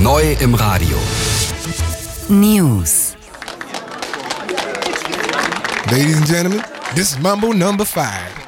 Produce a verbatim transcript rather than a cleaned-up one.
Neu im Radio. News. Ladies and gentlemen, this is Mambo number five.